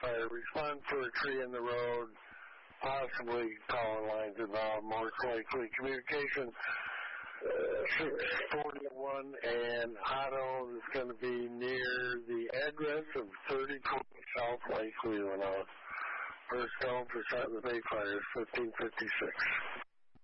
fire. Respond for a tree in the road, possibly power lines involved, most likely. Communication 41 and Otto is going to be near the address of 3020 South Lake Leelanau. First call for Sutton Bay Fire, 1556.